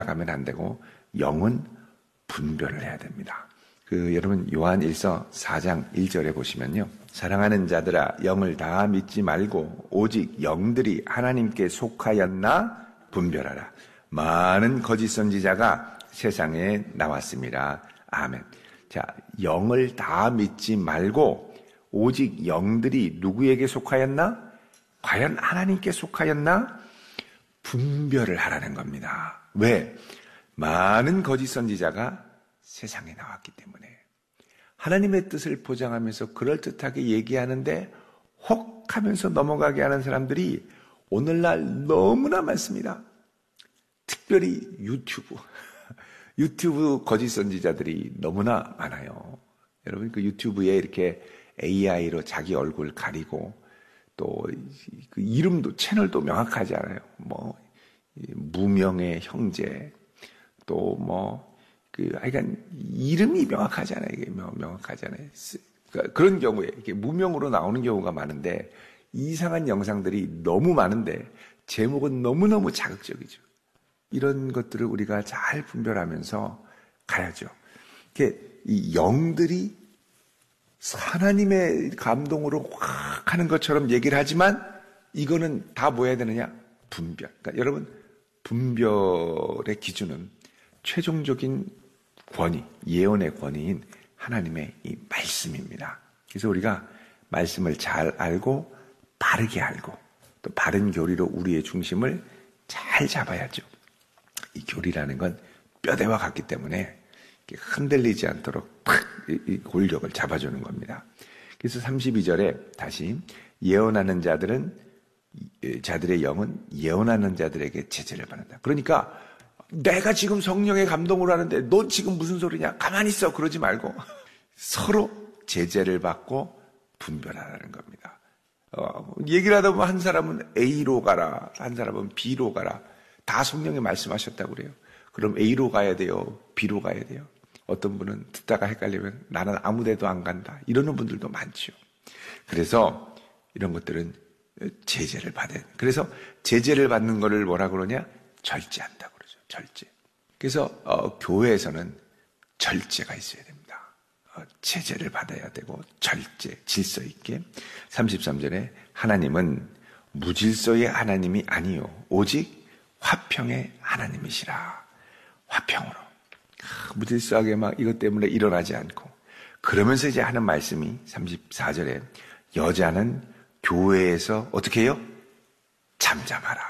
가면 안 되고 영은 분별을 해야 됩니다. 여러분 요한 1서 4장 1절에 보시면요. 사랑하는 자들아 영을 다 믿지 말고 오직 영들이 하나님께 속하였나 분별하라. 많은 거짓 선지자가 세상에 나왔습니다. 아멘. 자, 영을 다 믿지 말고 오직 영들이 누구에게 속하였나? 과연 하나님께 속하였나? 분별을 하라는 겁니다. 왜? 많은 거짓 선지자가 세상에 나왔기 때문에. 하나님의 뜻을 포장하면서 그럴듯하게 얘기하는데 혹 하면서 넘어가게 하는 사람들이 오늘날 너무나 많습니다. 특별히 유튜브 거짓 선지자들이 너무나 많아요. 여러분 그 유튜브에 이렇게 AI로 자기 얼굴 가리고 또 그 이름도 채널도 명확하지 않아요. 뭐 무명의 형제 또 뭐 하여간 이름이 명확하지 않아요. 이게 명확하지 않아요. 그러니까 그런 경우에 이렇게 무명으로 나오는 경우가 많은데 이상한 영상들이 너무 많은데 제목은 너무너무 자극적이죠. 이런 것들을 우리가 잘 분별하면서 가야죠. 이렇게 이 영들이 하나님의 감동으로 확 하는 것처럼 얘기를 하지만 이거는 다 뭐 해야 되느냐? 분별. 그러니까 여러분 분별의 기준은 최종적인 권위, 예언의 권위인 하나님의 이 말씀입니다. 그래서 우리가 말씀을 잘 알고 바르게 알고 또 바른 교리로 우리의 중심을 잘 잡아야죠. 이 교리라는 건 뼈대와 같기 때문에 흔들리지 않도록 팍 이 골격을 잡아주는 겁니다. 그래서 32절에 다시 예언하는 자들의 영은 예언하는 자들에게 제재를 받는다. 그러니까 내가 지금 성령의 감동으로 하는데 너 지금 무슨 소리냐? 가만히 있어. 그러지 말고 서로 제재를 받고 분별하라는 겁니다. 얘기를 하다 보면 한 사람은 A로 가라, 한 사람은 B로 가라. 다 성령이 말씀하셨다고 그래요. 그럼 A로 가야 돼요? B로 가야 돼요? 어떤 분은 듣다가 헷갈리면 나는 아무 데도 안 간다. 이러는 분들도 많죠. 그래서 이런 것들은 제재를 받아요. 그래서 제재를 받는 거를 뭐라 그러냐? 절제한다고 그러죠. 절제. 그래서 교회에서는 절제가 있어야 됩니다. 제재를 받아야 되고 절제, 질서 있게. 33절에 하나님은 무질서의 하나님이 아니요 오직 화평의 하나님이시라. 화평으로. 무질서하게 막 이것 때문에 일어나지 않고 그러면서 이제 하는 말씀이 34절에 여자는 교회에서 어떻게 해요? 잠잠하라.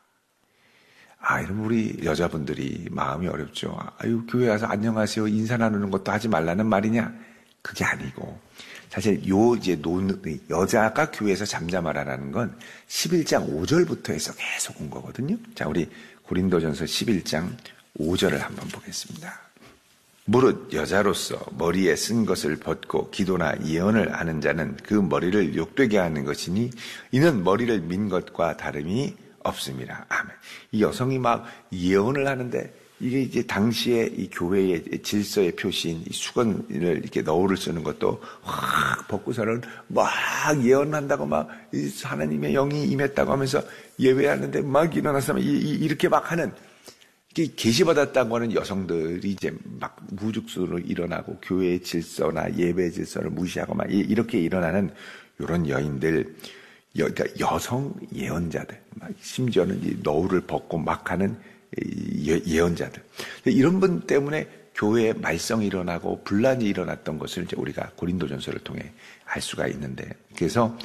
여러분 우리 여자분들이 마음이 어렵죠. 아유 교회 와서 안녕하세요 인사 나누는 것도 하지 말라는 말이냐? 그게 아니고 사실 여자가 교회에서 잠잠하라는 건 11장 5절부터 해서 계속 온 거거든요. 자 우리 고린도전서 11장 5절을 한번 보겠습니다. 무릇 여자로서 머리에 쓴 것을 벗고 기도나 예언을 하는 자는 그 머리를 욕되게 하는 것이니 이는 머리를 민 것과 다름이 없습니다. 아멘. 이 여성이 막 예언을 하는데 이게 이제 당시에 이 교회의 질서의 표시인 이 수건을 이렇게 너울을 쓰는 것도 확 벗고서는 막 예언한다고 막 하나님의 영이 임했다고 하면서 예배하는데 막 일어나서 이렇게 막 하는 계시받았다고 하는 여성들이 이제 막 무죽수로 일어나고 교회의 질서나 예배 질서를 무시하고 막 이렇게 일어나는 이런 여인들, 그러니까 여성 예언자들, 심지어는 이 너울을 벗고 막 하는 예언자들. 이런 분 때문에 교회에 말썽이 일어나고 분란이 일어났던 것을 이제 우리가 고린도전서를 통해 알 수가 있는데, 그래서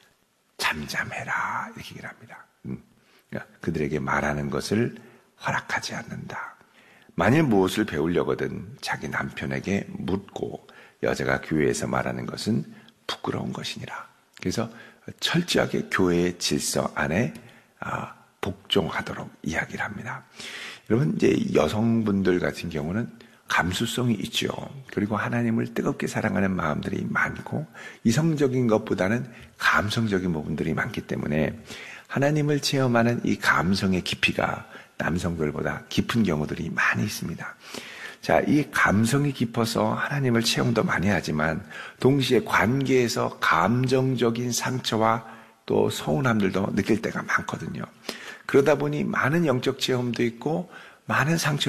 잠잠해라 이렇게 얘기를 합니다. 그러니까 그들에게 말하는 것을 허락하지 않는다. 만일 무엇을 배우려거든 자기 남편에게 묻고 여자가 교회에서 말하는 것은 부끄러운 것이니라. 그래서 철저하게 교회의 질서 안에 복종하도록 이야기를 합니다. 여러분 이제 여성분들 같은 경우는 감수성이 있죠. 그리고 하나님을 뜨겁게 사랑하는 마음들이 많고 이성적인 것보다는 감성적인 부분들이 많기 때문에 하나님을 체험하는 이 감성의 깊이가 남성들보다 깊은 경우들이 많이 있습니다. 자, 이 감성이 깊어서 하나님을 체험도 많이 하지만 동시에 관계에서 감정적인 상처와 또 서운함들도 느낄 때가 많거든요. 그러다 보니 많은 영적 체험도 있고 많은 상처